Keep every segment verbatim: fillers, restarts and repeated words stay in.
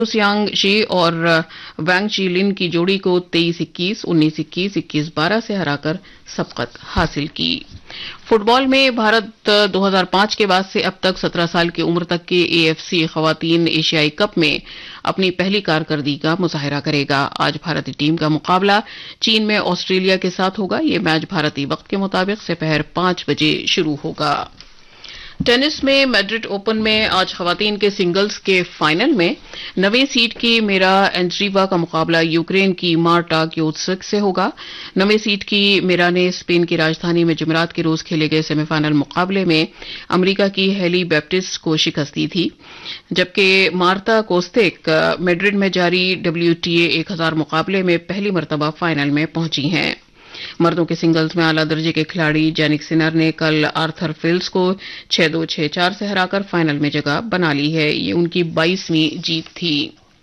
Siang she और वैंग ची लिन की जोड़ी को तेईस इक्कीस, उन्नीस इक्कीस, इक्कीस बारह से हराकर सबकत हासिल की। फुटबॉल में भारत दो हज़ार पाँच के बाद से अब तक सत्रह साल की उम्र तक के एएफसी खवातीन एशियाई कप में अपनी पहली कारकर्दगी का मुजाहिरा करेगा। आज भारतीय टीम का मुकाबला चीन में ऑस्ट्रेलिया के साथ होगा। यह मैच भारतीय वक्त के मुताबिक दोपहर पांच बजे शुरू होगा। टेनिस में मैड्रिड ओपन में आज खवातीन के सिंगल्स के फाइनल में नवीं सीड की मेरा एंड्रीवा का मुकाबला यूक्रेन की मार्टा क्योत्सिक से होगा। नवीं सीड की मेरा ने स्पेन की राजधानी में जुमेरात के रोज खेले गए सेमीफाइनल मुकाबले में अमेरिका की हेली बैप्टिस्ट को शिकस्त दी थी, जबकि मार्ता कोस्तेक मैड्रिड में जारी डब्ल्यूटीए एक हजार मुकाबले में पहली मरतबा फाइनल में पहुंची हैं। मर्दों के सिंगल्स में आला दर्जे के खिलाड़ी जैनिक सिनर ने कल आर्थर फिल्स को छह दो छह चार से हराकर फाइनल में जगह बना ली है। ये उनकी बाईसवीं जीत थी।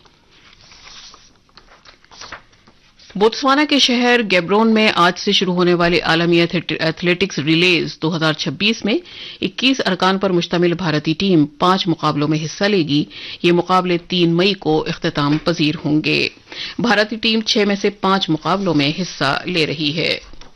बोत्सवाना के शहर गैब्रोन में आज से शुरू होने वाले आलमी एथलेटिक्स रिलेज दो हज़ार छब्बीस में इक्कीस अरकान पर मुश्तमिल भारतीय टीम पांच मुकाबलों में हिस्सा लेगी। ये मुकाबले तीन मई को इख्तिताम पजीर होंगे। भारतीय टीम छह में से पांच मुकाबलों में हिस्सा ले रही है।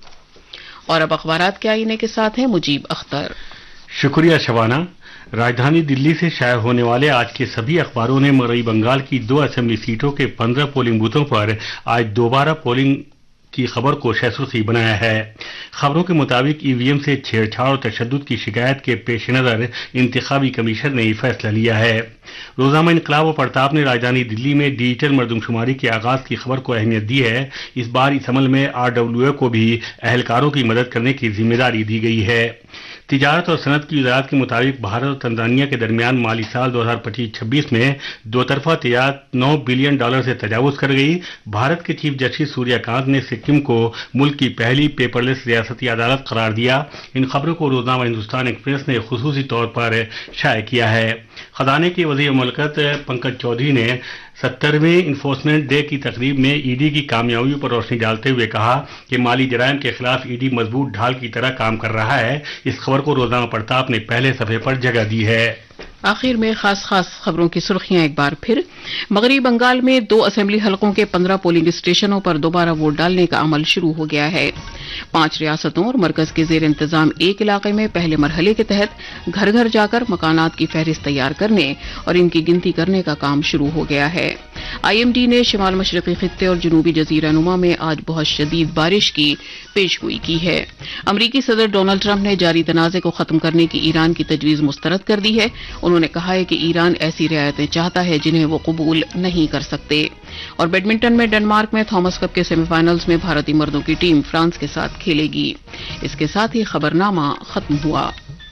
और अब अखबारात के आईने के साथ हैं मुजीब अख्तर। शुक्रिया शबाना। राजधानी दिल्ली से शाया होने वाले आज के सभी अखबारों ने मगरबी बंगाल की दो असेंबली सीटों के पंद्रह पोलिंग बूथों पर आज दोबारा पोलिंग की खबर को शहसुर्खी बनाया है। खबरों के मुताबिक ईवीएम से छेड़छाड़ और तशद्दुद की शिकायत के पेश नजर इंतखाबी कमीशन ने फैसला लिया है। रोजनामा इनकलाब और प्रताप ने राजधानी दिल्ली में डिजिटल मरदमशुमारी के आगाज की खबर को अहमियत दी है। इस बार इस अमल में आरडब्ल्यूए को भी अहलकारों की मदद करने की जिम्मेदारी दी गई है। तिजारत और सनत की वजारत के मुताबिक भारत और तंजानिया के दरमियान माली साल दो हज़ार पच्चीस छब्बीस में दो तरफा तिजारत नौ बिलियन डॉलर से तजावुज कर गई। भारत के चीफ जस्टिस सूर्यकांत ने सिक्किम को मुल्क की पहली पेपरलेस रियासती अदालत करार दिया। इन खबरों को रोजनामा हिंदुस्तान एक्सप्रेस ने खुसूसी तौर पर शाया किया है। खजाने के वजीर मुमलकत पंकज चौधरी ने सत्तरवें इन्फोर्समेंट डे की तकरीब में ईडी की कामयाबियों पर रोशनी डालते हुए कहा कि माली जराइम के खिलाफ ईडी मजबूत ढाल की तरह काम कर रहा है। इस खबर को रोजनामा प्रताप ने पहले सफे पर जगह दी है। आखिर में खास खास खबरों की सुर्खियां एक बार फिर। मगरबी बंगाल में दो असेंबली हलकों के पंद्रह पोलिंग स्टेशनों पर दोबारा वोट डालने का अमल शुरू हो गया है। पांच रियासतों और मरकज के जेर इंतजाम एक इलाके में पहले मरहले के तहत घर घर जाकर मकानात की फहरिस्त तैयार करने और इनकी गिनती करने का काम शुरू हो गया है। आईएमडी ने शिमाल मशरकी खित्ते और जनूबी जजीरा नुमा में आज बहुत शदीद बारिश की पेशगोई की है। अमरीकी सदर डोनाल्ड ट्रंप ने जारी तनाज़े को खत्म करने की ईरान की तजवीज मुस्तरद कर दी है। उन्होंने कहा है कि ईरान ऐसी रियायतें चाहता है जिन्हें वो कबूल नहीं कर सकते। और बैडमिंटन में डेनमार्क में थॉमस कप के सेमीफाइनल्स में भारतीय मर्दों की टीम फ्रांस के साथ खेलेगी। इसके साथ ही खबरनामा खत्म हुआ।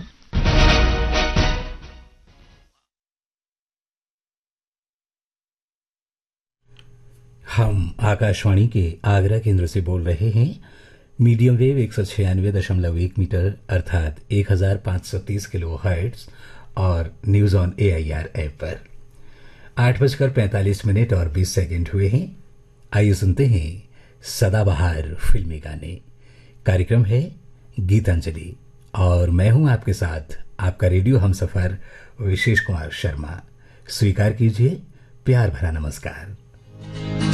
हम आकाशवाणी के आगरा केंद्र से बोल रहे हैं। मीडियम वेव एक सौ छियानवे दशमलव एक मीटर अर्थात एक हजार पांच सौ तीस किलो हर्ट्ज और न्यूज ऑन एआईआर ऐप पर आठ बजकर पैंतालीस मिनट और बीस सेकंड हुए हैं। आइए सुनते हैं सदाबहार फिल्मी गाने। कार्यक्रम है गीतांजलि और मैं हूं आपके साथ आपका रेडियो हमसफर विशेष कुमार शर्मा। स्वीकार कीजिए प्यार भरा नमस्कार।